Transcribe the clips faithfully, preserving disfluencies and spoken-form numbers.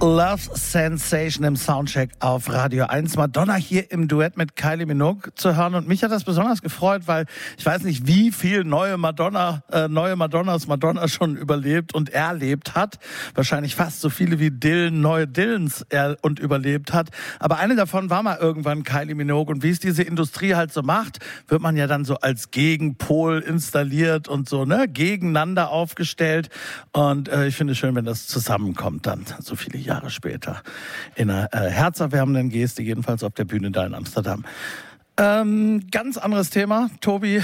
Love Sensation im Soundcheck auf Radio eins. Madonna hier im Duett mit Kylie Minogue zu hören. Und mich hat das besonders gefreut, weil ich weiß nicht, wie viel neue Madonna, äh, neue Madonnas Madonna schon überlebt und erlebt hat. Wahrscheinlich fast so viele wie Dylan neue Dylans er und überlebt hat. Aber eine davon war mal irgendwann Kylie Minogue. Und wie es diese Industrie halt so macht, wird man ja dann so als Gegenpol installiert und so, ne, gegeneinander aufgestellt. Und äh, ich finde es schön, wenn das zusammenkommt dann, so viele Jahre später. In einer äh, herzerwärmenden Geste, jedenfalls auf der Bühne da in Amsterdam. Ähm, ganz anderes Thema, Tobi.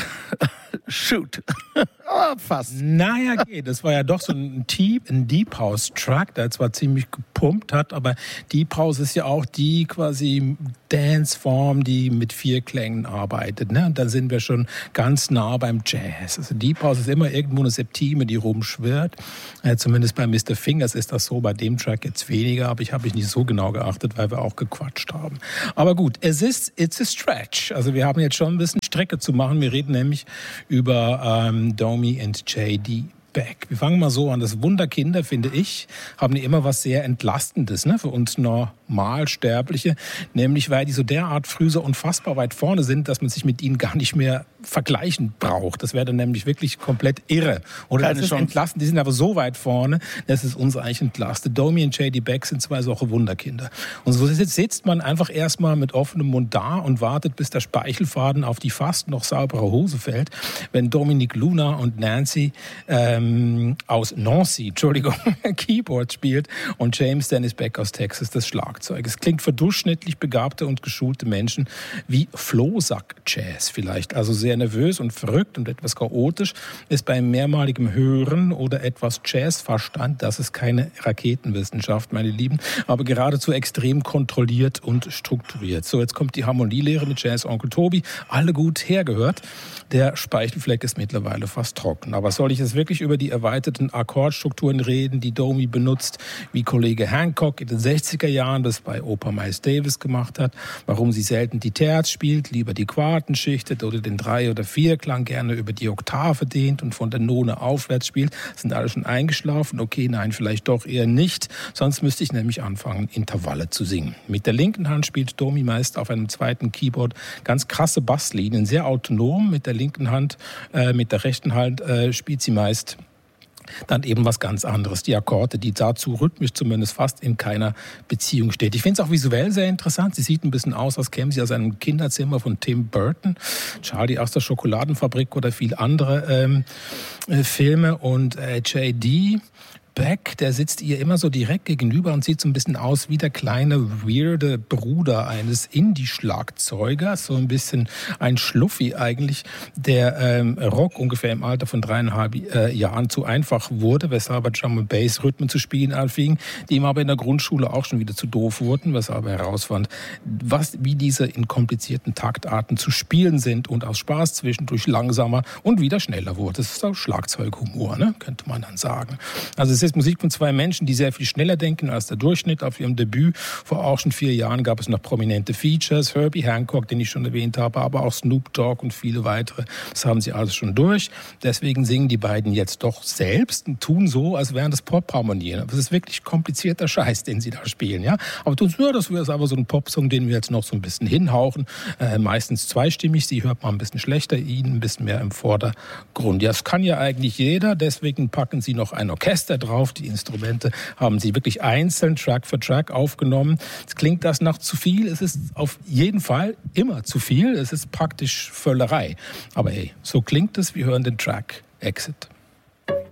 Shoot. Oh, fast. Naja, geht. Das war ja doch so ein Deep, ein Deep House Track, der zwar ziemlich gepumpt hat, aber Deep House ist ja auch die quasi Dance-Form, die mit vier Klängen arbeitet. Ne? Und dann sind wir schon ganz nah beim Jazz. Also Deep House ist immer irgendwo eine Septime, die rumschwirrt. Äh, zumindest bei Mister Fingers ist das so, bei dem Track jetzt weniger, aber ich habe mich nicht so genau geachtet, weil wir auch gequatscht haben. Aber gut, es ist, it's a stretch. Also wir haben jetzt schon ein bisschen Strecke zu machen. Wir reden nämlich über ähm, Domi and J D Beck. Wir fangen mal so an. Das Wunderkinder, finde ich, haben die immer was sehr Entlastendes, ne, für uns Normalsterbliche. Nämlich, weil die so derart früh so unfassbar weit vorne sind, dass man sich mit ihnen gar nicht mehr vergleichen braucht. Das wäre dann nämlich wirklich komplett irre. Oder Keine das ist Chance. entlastend. Die sind aber so weit vorne, dass es uns eigentlich entlastet. Domi und J D Beck sind zwei solche Wunderkinder. Und so sitzt man einfach erstmal mit offenem Mund da und wartet, bis der Speichelfaden auf die fast noch saubere Hose fällt, wenn Dominique Luna und Nancy ähm, aus Nancy, Entschuldigung, Keyboard spielt und James Dennis Beck aus Texas das Schlagzeug. Es klingt für durchschnittlich begabte und geschulte Menschen wie Flohsack-Jazz vielleicht. Also sehr nervös und verrückt und etwas chaotisch ist beim mehrmaligem Hören oder etwas Jazzverstand, das ist keine Raketenwissenschaft, meine Lieben, aber geradezu extrem kontrolliert und strukturiert. So, jetzt kommt die Harmonielehre mit Jazz-Onkel Tobi. Alle gut hergehört. Der Speichelfleck ist mittlerweile fast trocken. Aber soll ich jetzt wirklich über die erweiterten Akkordstrukturen reden, die Domi benutzt, wie Kollege Hancock in den sechziger Jahren das bei Oper Miles Davis gemacht hat, warum sie selten die Terz spielt, lieber die Quarten schichtet oder den Drei- oder Vierklang gerne über die Oktave dehnt und von der None aufwärts spielt, sind alle schon eingeschlafen? Okay, nein, vielleicht doch eher nicht. Sonst müsste ich nämlich anfangen, Intervalle zu singen. Mit der linken Hand spielt Domi meist auf einem zweiten Keyboard ganz krasse Basslinien, sehr autonom. Mit der linken Hand, äh, mit der rechten Hand äh, spielt sie meist dann eben was ganz anderes. Die Akkorde, die dazu rhythmisch zumindest fast in keiner Beziehung steht. Ich finde es auch visuell sehr interessant. Sie sieht ein bisschen aus, als käme sie aus einem Kinderzimmer von Tim Burton, Charlie aus der Schokoladenfabrik oder viel andere ähm, äh, Filme. Und äh, J D Beck, der sitzt ihr immer so direkt gegenüber und sieht so ein bisschen aus wie der kleine, weirde Bruder eines Indie-Schlagzeugers. So ein bisschen ein Schluffi eigentlich, der ähm, Rock ungefähr im Alter von dreieinhalb äh, Jahren zu einfach wurde, weshalb er Drum and Bass Rhythmen zu spielen anfing, die ihm aber in der Grundschule auch schon wieder zu doof wurden, weshalb er herausfand, was, wie diese in komplizierten Taktarten zu spielen sind und aus Spaß zwischendurch langsamer und wieder schneller wurde. Das ist auch Schlagzeughumor, ne? Könnte man dann sagen. Also es ist Musik von zwei Menschen, die sehr viel schneller denken als der Durchschnitt. Auf ihrem Debüt vor auch schon vier Jahren gab es noch prominente Features. Herbie Hancock, den ich schon erwähnt habe, aber auch Snoop Dogg und viele weitere. Das haben sie alles schon durch. Deswegen singen die beiden jetzt doch selbst und tun so, als wären das Pop-Harmonien. Das ist wirklich komplizierter Scheiß, den sie da spielen. Ja? Aber tun ja, das ist aber so ein Popsong, den wir jetzt noch so ein bisschen hinhauchen. Äh, meistens zweistimmig. Sie hört man ein bisschen schlechter, ihn ein bisschen mehr im Vordergrund. Ja, das kann ja eigentlich jeder. Deswegen packen sie noch ein Orchester drauf. Die Instrumente haben sie wirklich einzeln Track für Track aufgenommen. Jetzt klingt das nach zu viel. Es ist auf jeden Fall immer zu viel. Es ist praktisch Völlerei. Aber hey, so klingt es. Wir hören den Track Exit.